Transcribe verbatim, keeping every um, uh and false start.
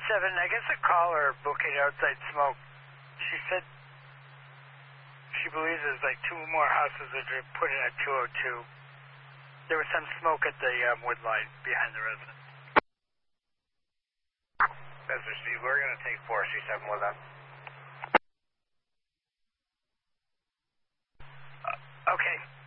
seven, I guess a caller booking outside smoke. She said she believes there's like two more houses that are put in at two oh two. There was some smoke at the um, wood line behind the residence. Mister Steve, we're going to take four C seven with them. Uh, okay.